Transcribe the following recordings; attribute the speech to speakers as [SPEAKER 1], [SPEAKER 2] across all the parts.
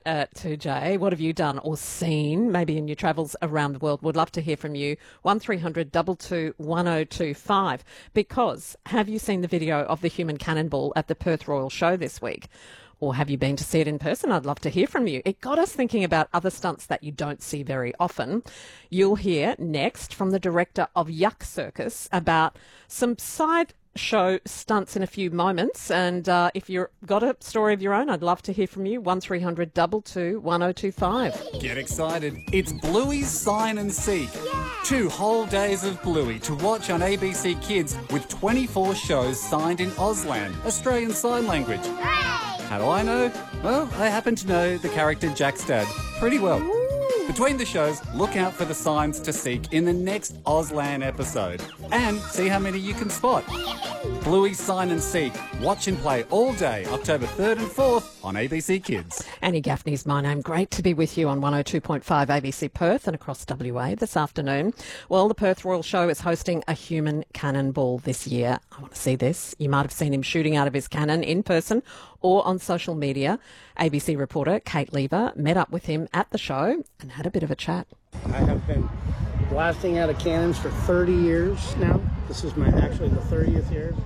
[SPEAKER 1] at 2J. What have you done or seen, maybe in your travels around the world? Would love to hear from you. 1300 222 1025. Because have you seen the video of the human cannonball at the Perth Royal Show this week? Or have you been to see it in person? I'd love to hear from you. It got us thinking about other stunts that you don't see very often. You'll hear next from the director of Yuck Circus about some side show stunts in a few moments. And if you've got a story of your own, I'd love to hear from you. 1300 222 1025.
[SPEAKER 2] Get excited. It's Bluey's Sign and Seek. Yeah. 2 whole days of Bluey to watch on ABC Kids with 24 shows signed in Auslan, Australian Sign Language. Hooray! How do I know? Well, I happen to know the character Jack's dad pretty well. Between the shows, look out for the signs to seek in the next Auslan episode and see how many you can spot. Bluey's Sign and Seek. Watch and play all day, October 3rd and 4th on ABC Kids.
[SPEAKER 1] Annie Gaffney's my name. Great to be with you on 102.5 ABC Perth and across WA this afternoon. Well, the Perth Royal Show is hosting a human cannonball this year. I want to see this. You might have seen him shooting out of his cannon in person or on social media. ABC reporter Kate Lever met up with him at the show and had a bit of a chat.
[SPEAKER 3] I have been blasting out of cannons for 30 years now. This is actually the 30th year.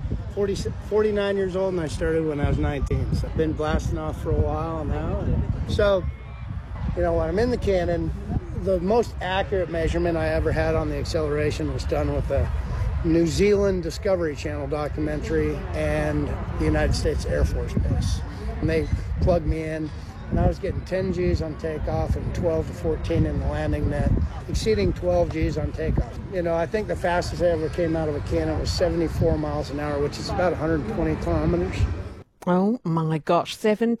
[SPEAKER 3] 49 years old, and I started when I was 19. So I've been blasting off for a while now. So, when I'm in the cannon, the most accurate measurement I ever had on the acceleration was done with a New Zealand Discovery Channel documentary and the United States Air Force Base. And they plugged me in, and I was getting 10 Gs on takeoff and 12 to 14 in the landing net, exceeding 12 Gs on takeoff. I think the fastest I ever came out of a cannon was 74 miles an hour, which is about 120 kilometers.
[SPEAKER 1] Oh my gosh,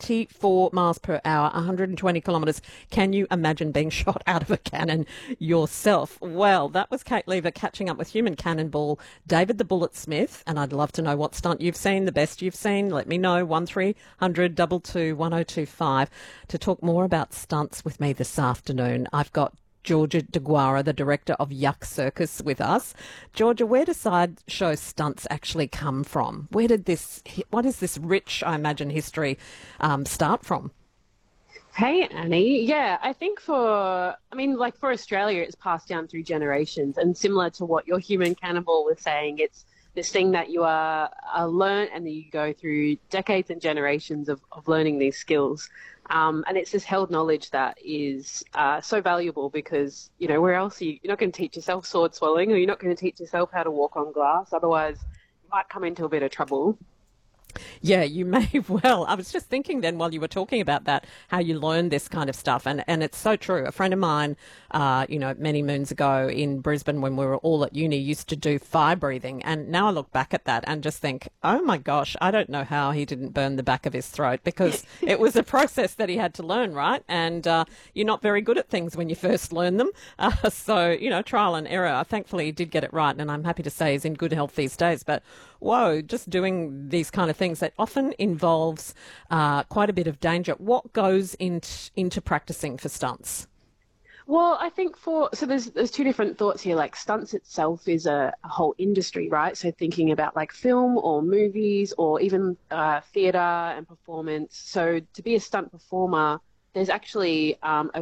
[SPEAKER 1] 74 miles per hour, 120 kilometres. Can you imagine being shot out of a cannon yourself? Well, that was Kate Lever catching up with human cannonball David the Bullet Smith, and I'd love to know what stunt you've seen, the best you've seen. Let me know, 1300 222 1025. To talk more about stunts with me this afternoon, I've got Georgia DeGuara, the director of Yuck Circus, with us. Georgia, where do sideshow stunts actually come from? What is this rich, I imagine, history start from?
[SPEAKER 4] Hey, Annie. Yeah, I think for Australia, it's passed down through generations. And similar to what your human cannibal was saying, it's this thing that you are learned and that you go through decades and generations of learning these skills. And it's this held knowledge that is so valuable because, where else you're not going to teach yourself sword swallowing, or you're not going to teach yourself how to walk on glass. Otherwise, you might come into a bit of trouble.
[SPEAKER 1] Yeah, you may well. I was just thinking then while you were talking about that, how you learn this kind of stuff. And it's so true. A friend of mine, many moons ago in Brisbane when we were all at uni, used to do fire breathing. And now I look back at that and just think, oh my gosh, I don't know how he didn't burn the back of his throat, because it was a process that he had to learn, right? And you're not very good at things when you first learn them. So, trial and error. Thankfully, he did get it right. And I'm happy to say he's in good health these days. But whoa, just doing these kind of things that often involves quite a bit of danger. What goes into practicing for stunts?
[SPEAKER 4] Well, I think there's two different thoughts here. Like, stunts itself is a whole industry, right? So thinking about like film or movies or even theatre and performance. So to be a stunt performer, there's actually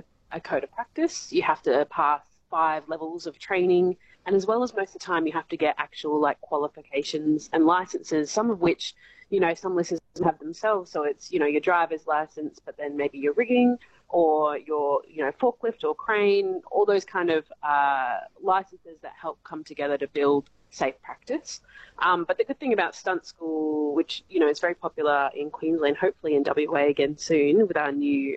[SPEAKER 4] a code of practice. You have to pass 5 levels of training. And as well as most of the time, you have to get actual qualifications and licenses, some of which, some listeners have themselves. So it's, your driver's license, but then maybe your rigging or your, forklift or crane, all those kind of licenses that help come together to build safe practice. But the good thing about stunt school, which, is very popular in Queensland, hopefully in WA again soon with our new,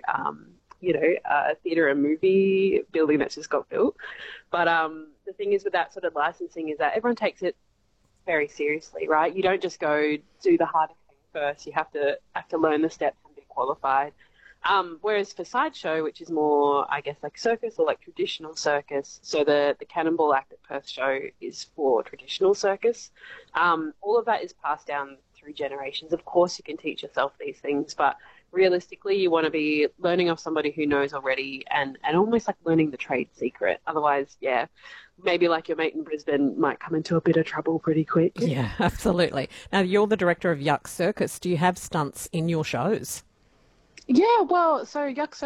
[SPEAKER 4] theatre and movie building that's just got built. But the thing is with that sort of licensing is that everyone takes it very seriously, right? You don't just go do the hardest thing first. You have to learn the steps and be qualified. Whereas for sideshow, which is more, I guess, like circus or like traditional circus, so the Cannonball Act at Perth Show is for traditional circus. All of that is passed down through generations. Of course, you can teach yourself these things, but realistically, you want to be learning off somebody who knows already and almost like learning the trade secret. Otherwise, yeah, maybe like your mate in Brisbane might come into a bit of trouble pretty quick.
[SPEAKER 1] Yeah, absolutely. Now, you're the director of Yuck Circus. Do you have stunts in your shows?
[SPEAKER 4] Yeah, well, so Yuck